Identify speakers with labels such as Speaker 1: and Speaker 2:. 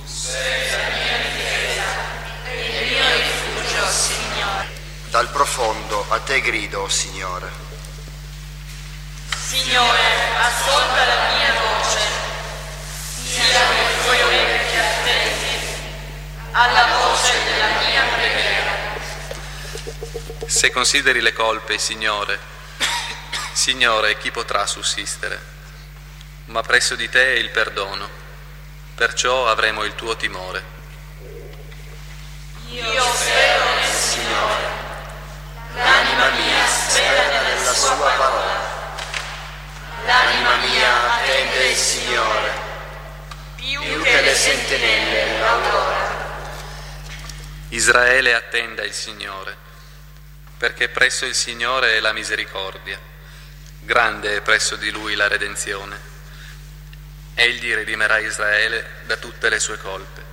Speaker 1: Sei la mia difesa e il mio rifugio, Signore.
Speaker 2: Dal profondo a te grido, o Signore.
Speaker 1: Signore, ascolta la mia voce, sia con i tuoi orecchi attenti alla voce della mia preghiera.
Speaker 3: Se consideri le colpe, Signore, chi potrà sussistere? Ma presso di te è il perdono, perciò avremo il tuo timore.
Speaker 1: Io spero nel Signore, l'anima mia spera nella sua parola. L'anima mia attende il Signore, più che le sentinelle l'aurora.
Speaker 3: Israele attenda il Signore, perché presso il Signore è la misericordia, grande è presso di Lui la redenzione. Egli redimerà Israele da tutte le sue colpe.